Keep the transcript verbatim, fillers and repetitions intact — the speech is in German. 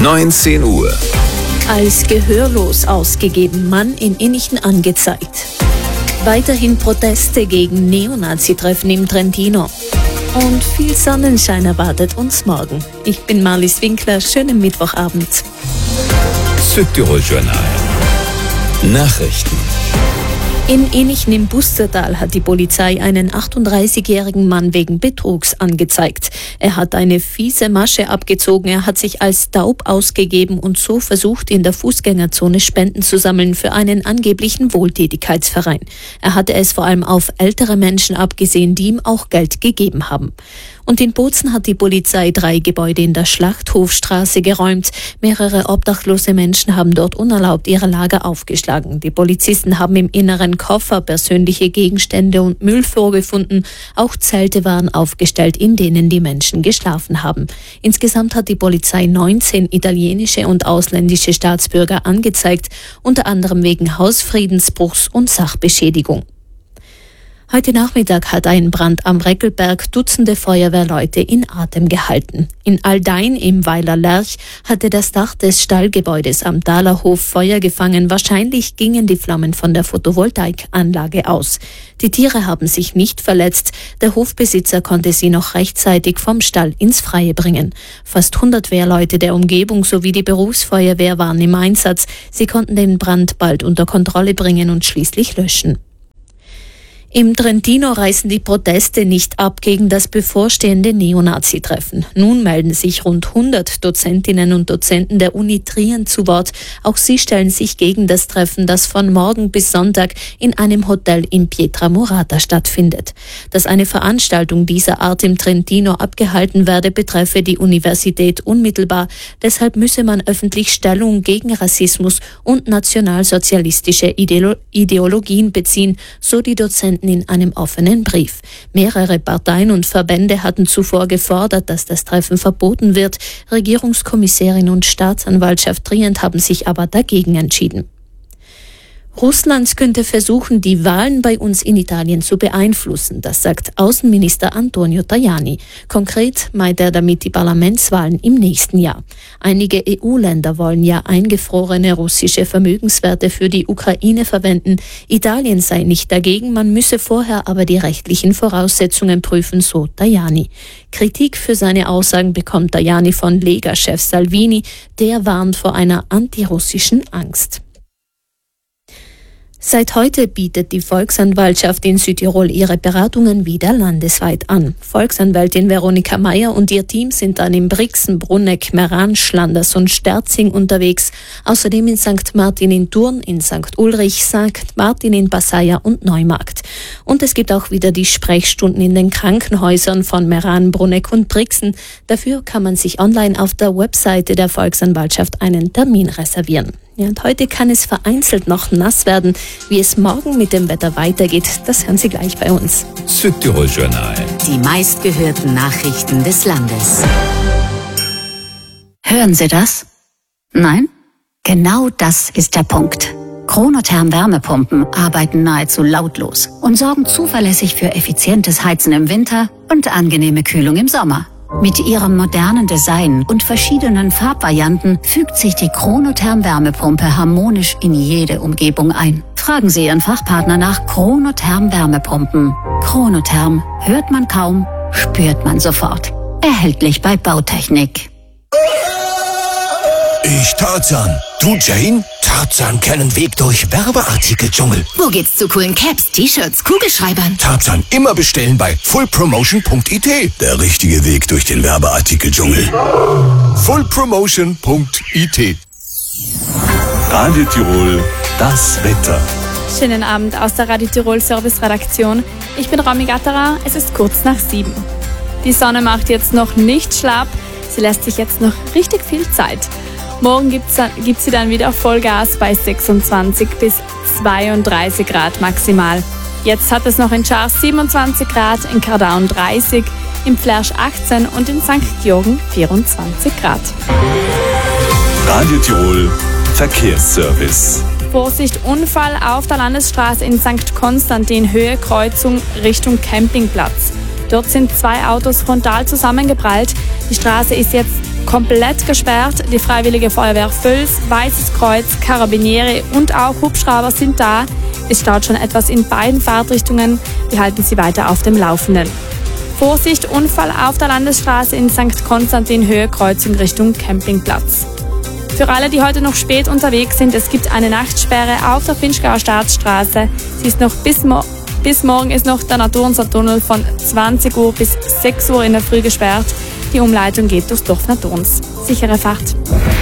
neunzehn Uhr. Als gehörlos ausgegeben, Mann in Innichten angezeigt. Weiterhin Proteste gegen Neonazi-Treffen im Trentino. Und viel Sonnenschein erwartet uns morgen. Ich bin Marlies Winkler, schönen Mittwochabend. Südtirol Journal. Nachrichten. In Innichten im Bustertal hat die Polizei einen achtunddreißigjährigen Mann wegen Betrugs angezeigt. Er hat eine fiese Masche abgezogen, er hat sich als taub ausgegeben und so versucht, in der Fußgängerzone Spenden zu sammeln für einen angeblichen Wohltätigkeitsverein. Er hatte es vor allem auf ältere Menschen abgesehen, die ihm auch Geld gegeben haben. Und in Bozen hat die Polizei drei Gebäude in der Schlachthofstraße geräumt. Mehrere obdachlose Menschen haben dort unerlaubt ihre Lager aufgeschlagen. Die Polizisten haben im inneren Koffer persönliche Gegenstände und Müll vorgefunden. Auch Zelte waren aufgestellt, in denen die Menschen geschlafen haben. Insgesamt hat die Polizei neunzehn italienische und ausländische Staatsbürger angezeigt, unter anderem wegen Hausfriedensbruchs und Sachbeschädigung. Heute Nachmittag hat ein Brand am Reckelberg Dutzende Feuerwehrleute in Atem gehalten. In Aldein im Weiler Lerch hatte das Dach des Stallgebäudes am Thalerhof Feuer gefangen. Wahrscheinlich gingen die Flammen von der Photovoltaikanlage aus. Die Tiere haben sich nicht verletzt. Der Hofbesitzer konnte sie noch rechtzeitig vom Stall ins Freie bringen. Fast hundert Wehrleute der Umgebung sowie die Berufsfeuerwehr waren im Einsatz. Sie konnten den Brand bald unter Kontrolle bringen und schließlich löschen. Im Trentino reißen die Proteste nicht ab gegen das bevorstehende Neonazi-Treffen. Nun melden sich rund hundert Dozentinnen und Dozenten der Uni Trient zu Wort. Auch sie stellen sich gegen das Treffen, das von morgen bis Sonntag in einem Hotel in Pietramurata stattfindet. Dass eine Veranstaltung dieser Art im Trentino abgehalten werde, betreffe die Universität unmittelbar. Deshalb müsse man öffentlich Stellung gegen Rassismus und nationalsozialistische Ideolo- Ideologien beziehen, so die Dozenten in einem offenen Brief. Mehrere Parteien und Verbände hatten zuvor gefordert, dass das Treffen verboten wird. Regierungskommissarin und Staatsanwaltschaft Trient haben sich aber dagegen entschieden. Russland könnte versuchen, die Wahlen bei uns in Italien zu beeinflussen, das sagt Außenminister Antonio Tajani. Konkret meint er damit die Parlamentswahlen im nächsten Jahr. Einige E U-Länder wollen ja eingefrorene russische Vermögenswerte für die Ukraine verwenden. Italien sei nicht dagegen, man müsse vorher aber die rechtlichen Voraussetzungen prüfen, so Tajani. Kritik für seine Aussagen bekommt Tajani von Lega-Chef Salvini, der warnt vor einer antirussischen Angst. Seit heute bietet die Volksanwaltschaft in Südtirol ihre Beratungen wieder landesweit an. Volksanwältin Veronika Meyer und ihr Team sind dann in Brixen, Brunegg, Meran, Schlanders und Sterzing unterwegs. Außerdem in Sankt Martin in Thurn, in Sankt Ulrich, Sankt Martin in Passaia und Neumarkt. Und es gibt auch wieder die Sprechstunden in den Krankenhäusern von Meran, Brunegg und Brixen. Dafür kann man sich online auf der Webseite der Volksanwaltschaft einen Termin reservieren. Ja, und heute kann es vereinzelt noch nass werden. Wie es morgen mit dem Wetter weitergeht, das hören Sie gleich bei uns. Südtirol Journal. Die meistgehörten Nachrichten des Landes. Hören Sie das? Nein? Genau das ist der Punkt. Chronotherm Wärmepumpen arbeiten nahezu lautlos und sorgen zuverlässig für effizientes Heizen im Winter und angenehme Kühlung im Sommer. Mit ihrem modernen Design und verschiedenen Farbvarianten fügt sich die Chronotherm Wärmepumpe harmonisch in jede Umgebung ein. Fragen Sie Ihren Fachpartner nach Chronotherm Wärmepumpen. Chronotherm hört man kaum, spürt man sofort. Erhältlich bei Bautechnik. Ich Tarzan. Du Jane? Tarzan kennen Weg durch Werbeartikeldschungel. Wo geht's zu coolen Caps, T-Shirts, Kugelschreibern? Tarzan immer bestellen bei full promotion punkt it. Der richtige Weg durch den Werbeartikeldschungel. full promotion punkt it. Radio Tirol, das Wetter. Schönen Abend aus der Radio Tirol Service-Redaktion. Ich bin Romy Gatterer, es ist kurz nach sieben. Die Sonne macht jetzt noch nicht schlapp, sie lässt sich jetzt noch richtig viel Zeit. Morgen gibt's, gibt's sie dann wieder Vollgas bei sechsundzwanzig bis zweiunddreißig Grad maximal. Jetzt hat es noch in Schars siebenundzwanzig Grad, in Kardaun dreißig, im Flersch achtzehn und in Sankt Georgen vierundzwanzig Grad. Radio Tirol Verkehrsservice. Vorsicht, Unfall auf der Landesstraße in Sankt Konstantin, Höhe Kreuzung Richtung Campingplatz. Dort sind zwei Autos frontal zusammengeprallt. Die Straße ist jetzt komplett gesperrt. Die Freiwillige Feuerwehr Völs, Weißes Kreuz, Karabiniere und auch Hubschrauber sind da. Es staut schon etwas in beiden Fahrtrichtungen. Wir halten Sie weiter auf dem Laufenden. Vorsicht, Unfall auf der Landesstraße in Sankt Konstantin, Höhe Kreuzung Richtung Campingplatz. Für alle, die heute noch spät unterwegs sind, es gibt eine Nachtsperre auf der Pinzgauer Staatsstraße. Sie ist noch bis, mo- bis morgen ist noch der Naturunser Tunnel von zwanzig Uhr bis sechs Uhr in der Früh gesperrt. Die Umleitung geht durchs Dorf Naturns. Sichere Fahrt.